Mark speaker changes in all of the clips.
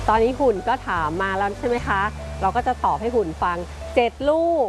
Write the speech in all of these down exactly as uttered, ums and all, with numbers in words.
Speaker 1: ตอนนี้หุ่นก็ถามมาแล้วใช่ไหมคะเราก็จะตอบให้หุ่นฟังเจ็ดลูก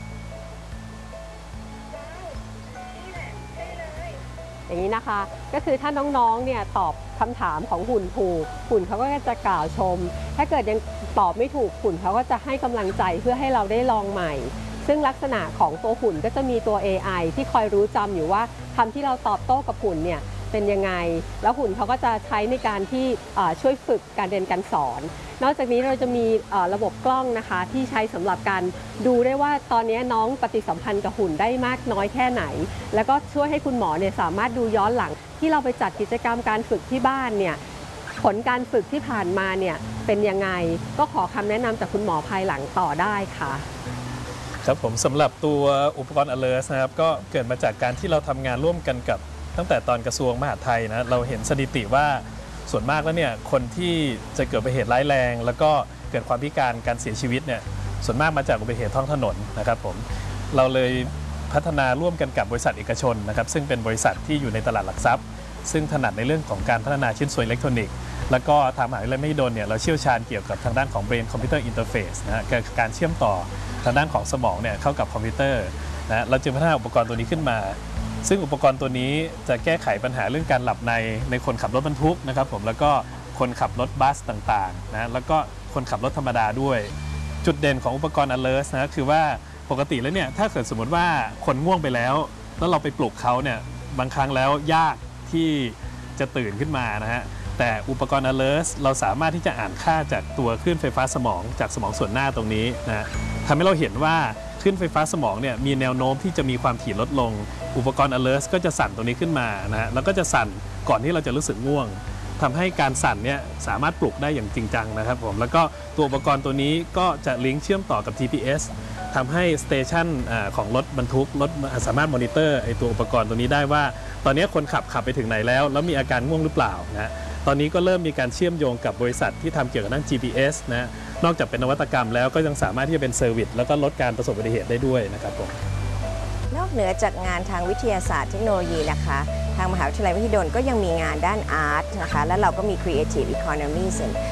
Speaker 1: อย่างนี้นะคะก็คือถ้าน้องๆเนี่ยตอบคำถามของหุ่นถูกหุ่นเขาก็จะกล่าวชมถ้าเกิดยังตอบไม่ถูกหุ่นเขาก็จะให้กำลังใจเพื่อให้เราได้ลองใหม่ซึ่งลักษณะของตัวหุ่นก็จะมีตัว เอ ไอ ที่คอยรู้จำอยู่ว่าคำที่เราตอบโต้กับหุ่นเนี่ยเป็นยังไงแล้วหุ่นเขาก็จะใช้ในการที่ช่วยฝึกการเรียนการสอนนอกจากนี้เราจะมีระบบกล้องนะคะที่ใช้สำหรับการดูได้ว่าตอนนี้น้องปฏิสัมพันธ์กับหุ่นได้มากน้อยแค่ไหนแล้วก็ช่วยให้คุณหมอเนี่ยสามารถดูย้อนหลังที่เราไปจัดกิจกรรมการฝึกที่บ้านเนี่ยผลการฝึกที่ผ่านมาเนี่ยเป็นยังไงก็ขอคำแนะนำจากคุณหมอภายหลังต่อได้ค่ะ
Speaker 2: ครับผมสำหรับตัวอุปกรณ์ alert นะครับก็เกิดมาจากการที่เราทำงานร่วมกันกับตั้งแต่ตอนกระทรวงมหาดไทยนะเราเห็นสถิติว่าส่วนมากแล้วเนี่ยคนที่จะเกิดอุบัติเหตุร้ายแรงแล้วก็เกิดความพิการการเสียชีวิตเนี่ยส่วนมากมาจากอุบัติเหตุท้องถนนนะครับผมเราเลยพัฒนาร่วมกันกับบริษัทเอกชนนะครับซึ่งเป็นบริษัทที่อยู่ในตลาดหลักทรัพย์ซึ่งถนัดในเรื่องของการพัฒนาชิ้นส่วนอิเล็กทรอนิกส์แล้วก็ทางมหาวิทยาลัยมหิดลเนี่ยเราเชี่ยวชาญเกี่ยวกับทางด้านของ brain computer interface นะฮะการเชื่อมต่อทางด้านของสมองเนี่ยเข้ากับคอมพิวเตอร์นะเราจึงพัฒนาอุปกรณ์ตัวนี้ขึ้นมาซึ่งอุปกรณ์ตัวนี้จะแก้ไขปัญหาเรื่องการหลับในในคนขับรถบรรทุกนะครับผมแล้วก็คนขับรถบัสต่างๆนะแล้วก็คนขับรถธรรมดาด้วยจุดเด่นของอุปกรณ์ alert นะคือว่าปกติแล้วเนี่ยถ้าเกิดสมมติว่าคนง่วงไปแล้วแล้วเราไปปลุกเขาเนี่ยบางครั้งแล้วยากที่จะตื่นขึ้นมานะฮะแต่อุปกรณ์ alert เราสามารถที่จะอ่านค่าจากตัวคลื่นไฟฟ้าสมองจากสมองส่วนหน้าตรงนี้นะทำให้เราเห็นว่าคลื่นไฟฟ้าสมองเนี่ยมีแนวโน้มที่จะมีความถี่ลดลงอุปกรณ์ alert ก็จะสั่นตรงนี้ขึ้นมานะฮะแล้วก็จะสั่นก่อนที่เราจะรู้สึกง่วงทำให้การสั่นเนี่ยสามารถปลุกได้อย่างจริงจังนะครับผมแล้วก็ตัวอุปกรณ์ตัวนี้ก็จะลิงก์เชื่อมต่อกับ จี พี เอส ทำให้สเตชันของรถบรรทุกรถสามารถมอนิเตอร์ไอตัวอุปกรณ์ตัวนี้ได้ว่าตอนนี้คนขับขับไปถึงไหนแล้วแล้วมีอาการง่วงหรือเปล่านะตอนนี้ก็เริ่มมีการเชื่อมโยงกับบริษัทที่ทำเกี่ยวกับด้าน จี พี เอส นะนอกจากเป็นนวัตกรรมแล้วก็ยังสามารถที่จะเป็นเซอร์วิสแล้วก็ลดการประสบอุบัติเหตุได้ด้วยนะครับผม
Speaker 3: นอกเหนือจากงานทางวิทยาศาสตร์เทคโนโลยีนะคะทางมหาวิทยาลัยมหิดลก็ยังมีงานด้านอาร์ตนะคะและเราก็มี Creative Economy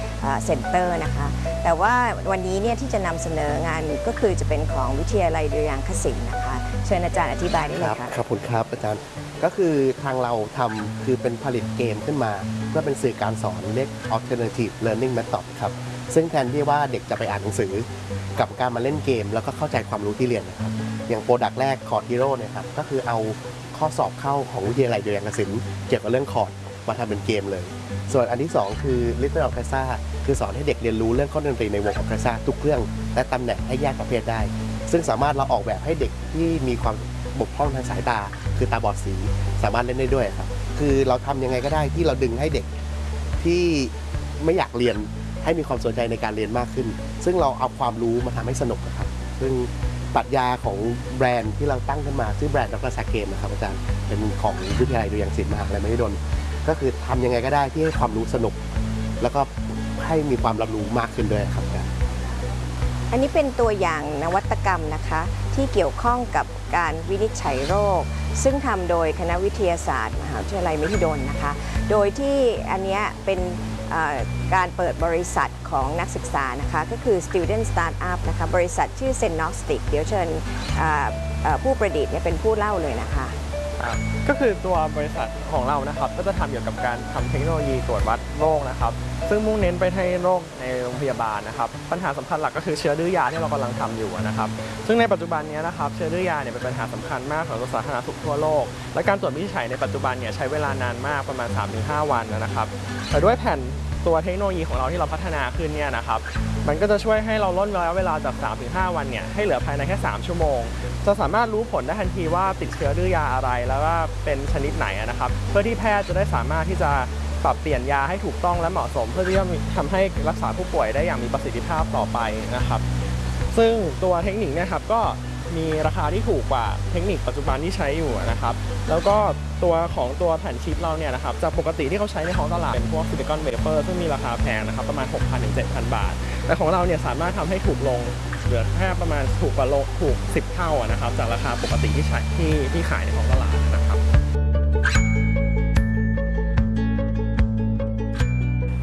Speaker 3: Center นะคะแต่ว่าวันนี้เนี่ยที่จะนำเสนองานก็คือจะเป็นของวิทยาลัยดุริยางคศิลป์นะคะเชิญอาจารย์อธิบายได้เลยค่ะ
Speaker 4: ขอบคุณครับอาจารย์ก็คือทางเราทำคือเป็นผลิตเกมขึ้นมาเพื่อเป็นสื่อการสอนเรียก Alternative Learning Method ครับซึ่งแทนที่ว่าเด็กจะไปอ่านหนังสือกับการมาเล่นเกมแล้วก็เข้าใจความรู้ที่เรียนนะครับอย่างโปรดักต์แรกคอร์ดฮีโร่เนี่ยครับก็คือเอาข้อสอบเข้าของวิทยาลัยดุริยางคศิลป์เกี่ยวกับเรื่องคอร์ดมาทำเป็นเกมเลยส่วนอันที่สองคือ Little Orchestra คือสอนให้เด็กเรียนรู้เรื่องข้อดนตรีในวงออร์เคสตราทุกเครื่องและตำแหน่งให้แยกประเภทได้ซึ่งสามารถเราออกแบบให้เด็กที่มีความบกพร่องทางสายตาคือตาบอดสีสามารถเล่นได้ด้วยครับคือเราทำยังไงก็ได้ที่เราดึงให้เด็กที่ไม่อยากเรียนให้มีความสนใจในการเรียนมากขึ้นซึ่งเราเอาความรู้มาทำให้สนุกครับซึ่งปรัชญาของแบรนด์ที่เราตั้งขึ้นมาชื่อแบรนด์ดร.ซาเกมนะครับอาจารย์เป็นของวิทยาลัยดุริยางคศิลป์มหาวิทยาลัยมหิดลก็คือทำยังไงก็ได้ที่ให้ความรู้สนุกแล้วก็ให้มีความรับรู้มากขึ้นด้วยครับอาจารย์
Speaker 3: อันนี้เป็นตัวอย่างนวัตกรรมนะคะที่เกี่ยวข้องกับการวินิจฉัยโรคซึ่งทำโดยคณะวิทยาศาสตร์มหาวิทยาลัยมหิดลนะคะโดยที่อันนี้เป็นการเปิดบริษัทของนักศึกษานะคะก็คือ Student Startup นะคะบริษัทชื่อ Zenostic เดี๋ยวเชิญผู้ประดิษฐ์เป็นผู้เล่าเลยนะคะ
Speaker 5: ก็คือตัวบริษัทของเรานะครับก็จะทำเกี่ยวกับการทำเทคโนโลยีตรวจวัดโรคนะครับซึ่งมุ่งเน้นไปให้โรคในโรงพยาบาลนะครับปัญหาสำคัญหลักก็คือเชื้อดื้อยาที่เรากำลังทำอยู่นะครับซึ่งในปัจจุบันนี้นะครับเชื้อดื้อยาเนี่ยเป็นปัญหาสำคัญมากของสาธารณสุขทั่วโลกและการตรวจวินิจฉัยในปัจจุบันเนี่ยใช้เวลานานมากประมาณ สามถึงห้า วันนะครับแต่ด้วยแผ่นตัวเทคโนโลยีของเราที่เราพัฒนาขึ้นเนี่ยนะครับมันก็จะช่วยให้เราลดระยะเวลาจาก สามถึงห้า วันเนี่ยให้เหลือภายในแค่สามชั่วโมงจะสามารถรู้ผลได้ทันทีว่าติดเชื้อดื้อยาอะไรแล้วว่าเป็นชนิดไหนนะครับเพื่อที่แพทย์จะได้สามารถที่จะปรับเปลี่ยนยาให้ถูกต้องและเหมาะสมเพื่อที่จะทำให้รักษาผู้ป่วยได้อย่างมีประสิทธิภาพต่อไปนะครับซึ่งตัวเทคนิคเนี่ยครับก็มีราคาที่ถูกกว่าเทคนิคปัจจุบันที่ใช้อยู่นะครับแล้วก็ตัวของตัวแผ่นชิปเราเนี่ยนะครับจากปกติที่เขาใช้ในท้องตลาดเป็นพวกซิลิคอนเวเฟอร์ซึ่งมีราคาแพงนะครับประมาณ หกพันถึงเจ็ดพัน บาทแต่ของเราเนี่ยสามารถทำให้ถูกลงเหลือแค่ประมาณถูกกว่าโลถูกสิบเท่านะครับจากราคาปกติที่ใช้ที่ที่ขายในท้องตลาดนะครับ
Speaker 6: และ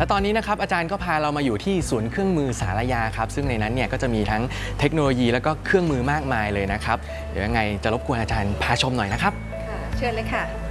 Speaker 6: และตอนนี้นะครับอาจารย์ก็พาเรามาอยู่ที่ศูนย์เครื่องมือสารยาครับซึ่งในนั้นเนี่ยก็จะมีทั้งเทคโนโลยีแล้วก็เครื่องมือมากมายเลยนะครับเดี๋ยวยังไงจะรบกวนอาจารย์พาชมหน่อยนะครับ
Speaker 3: ค่ะเชิญเลยค่ะ